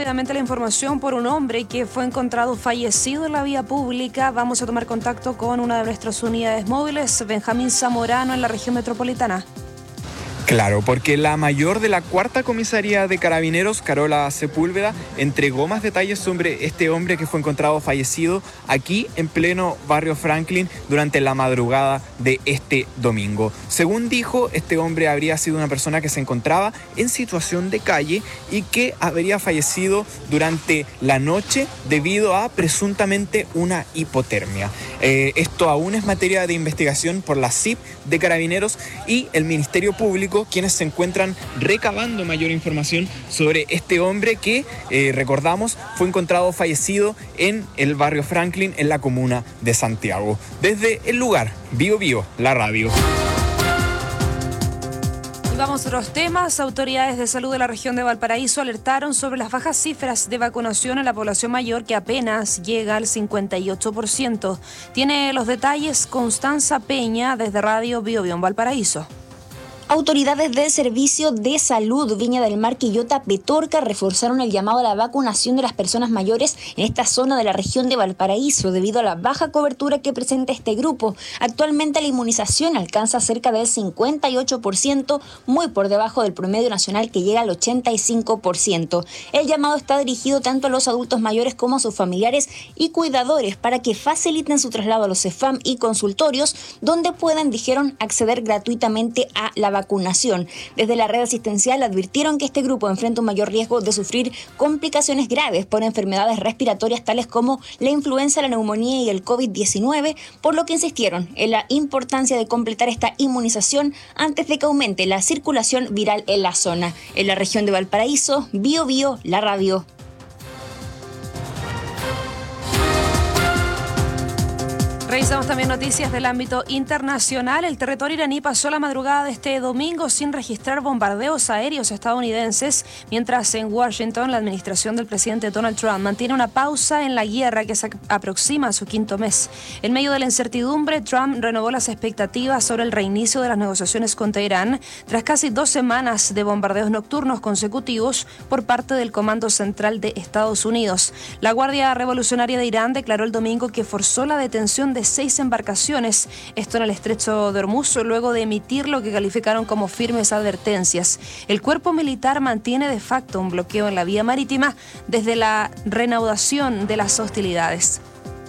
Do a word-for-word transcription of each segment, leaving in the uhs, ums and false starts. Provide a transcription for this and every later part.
rápidamente la información por un hombre que fue encontrado fallecido en la vía pública. Vamos a tomar contacto con una de nuestras unidades móviles, Benjamín Zamorano, en la región metropolitana. Claro, porque la mayor de la cuarta comisaría de Carabineros, Carola Sepúlveda, entregó más detalles sobre este hombre que fue encontrado fallecido aquí en pleno barrio Franklin durante la madrugada de este domingo. Según dijo, este hombre habría sido una persona que se encontraba en situación de calle y que habría fallecido durante la noche debido a presuntamente una hipotermia. Eh, esto aún es materia de investigación por la S I P de Carabineros y el Ministerio Público, quienes se encuentran recabando mayor información sobre este hombre que, eh, recordamos, fue encontrado fallecido en el barrio Franklin, en la comuna de Santiago. Desde el lugar, Bio Bio, la radio. Vamos a otros temas. Autoridades de salud de la región de Valparaíso alertaron sobre las bajas cifras de vacunación en la población mayor, que apenas llega al cincuenta y ocho por ciento. Tiene los detalles Constanza Peña desde Radio Bio Bio en Valparaíso. Autoridades del Servicio de Salud Viña del Mar, Quillota, Petorca reforzaron el llamado a la vacunación de las personas mayores en esta zona de la región de Valparaíso debido a la baja cobertura que presenta este grupo. Actualmente la inmunización alcanza cerca del cincuenta y ocho por ciento, muy por debajo del promedio nacional que llega al ochenta y cinco por ciento. El llamado está dirigido tanto a los adultos mayores como a sus familiares y cuidadores para que faciliten su traslado a los CEFAM y consultorios, donde puedan, dijeron, acceder gratuitamente a la vacunación. vacunación. Desde la red asistencial advirtieron que este grupo enfrenta un mayor riesgo de sufrir complicaciones graves por enfermedades respiratorias tales como la influenza, la neumonía y el COVID diecinueve, por lo que insistieron en la importancia de completar esta inmunización antes de que aumente la circulación viral en la zona. En la región de Valparaíso, Bio Bio, la radio. Revisamos también noticias del ámbito internacional. El territorio iraní pasó la madrugada de este domingo sin registrar bombardeos aéreos estadounidenses, mientras en Washington la administración del presidente Donald Trump mantiene una pausa en la guerra que se aproxima a su quinto mes. En medio de la incertidumbre, Trump renovó las expectativas sobre el reinicio de las negociaciones con Teherán tras casi dos semanas de bombardeos nocturnos consecutivos por parte del Comando Central de Estados Unidos. La Guardia Revolucionaria de Irán declaró el domingo que forzó la detención de seis embarcaciones, esto en el estrecho de Hormuz, luego de emitir lo que calificaron como firmes advertencias. El cuerpo militar mantiene de facto un bloqueo en la vía marítima desde la reanudación de las hostilidades.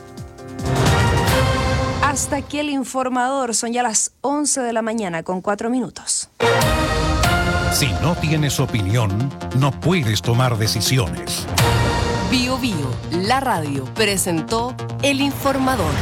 Hasta aquí el informador. Son ya las once de la mañana con cuatro minutos. Si no tienes opinión, no puedes tomar decisiones. Bio Bio, la radio, presentó El Informador.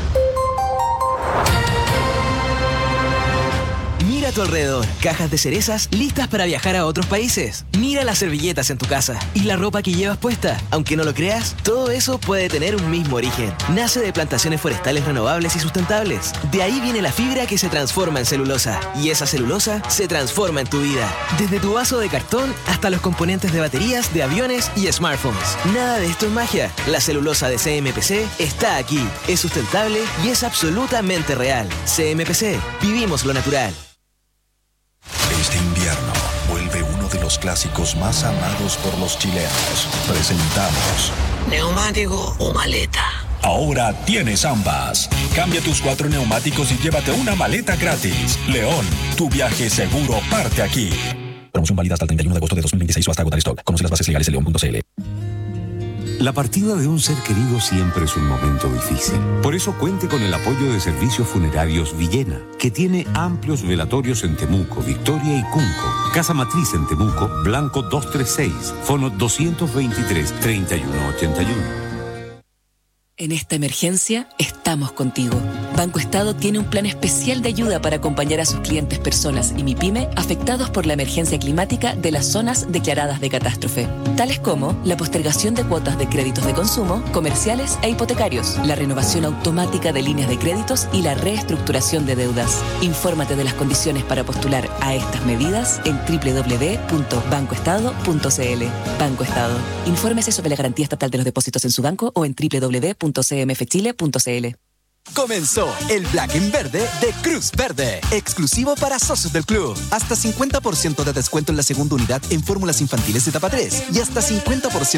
Mira a tu alrededor, cajas de cerezas listas para viajar a otros países. Mira las servilletas en tu casa y la ropa que llevas puesta. Aunque no lo creas, todo eso puede tener un mismo origen. Nace de plantaciones forestales renovables y sustentables. De ahí viene la fibra que se transforma en celulosa. Y esa celulosa se transforma en tu vida. Desde tu vaso de cartón hasta los componentes de baterías, de aviones y smartphones. Nada de esto es magia. La celulosa de C M P C está aquí. Es sustentable y es absolutamente real. C M P C. Vivimos lo natural. Este invierno vuelve uno de los clásicos más amados por los chilenos. Presentamos ¿neumático o maleta? Ahora tienes ambas. Cambia tus cuatro neumáticos y llévate una maleta gratis. León, tu viaje seguro parte aquí. Promoción válida hasta el treinta y uno de agosto de dos mil veintiséis o hasta agotar stock. Conoce las bases legales en león punto c l. La partida de un ser querido siempre es un momento difícil. Por eso cuente con el apoyo de Servicios Funerarios Villena, que tiene amplios velatorios en Temuco, Victoria y Cunco. Casa Matriz en Temuco, Blanco doscientos treinta y seis, fono doscientos veintitrés, treinta y uno ochenta y uno. En esta emergencia, estamos contigo. Banco Estado tiene un plan especial de ayuda para acompañar a sus clientes, personas y MIPYME afectados por la emergencia climática de las zonas declaradas de catástrofe, tales como la postergación de cuotas de créditos de consumo, comerciales e hipotecarios, la renovación automática de líneas de créditos y la reestructuración de deudas. Infórmate de las condiciones para postular a estas medidas en doble u doble u doble u punto banco estado punto c l. Banco Estado. Infórmese sobre la garantía estatal de los depósitos en su banco o en doble u doble u doble u punto c m f chile punto c l. Comenzó el Black en Verde de Cruz Verde, exclusivo para socios del club. Hasta cincuenta por ciento de descuento en la segunda unidad en fórmulas infantiles de etapa tres y hasta cincuenta por ciento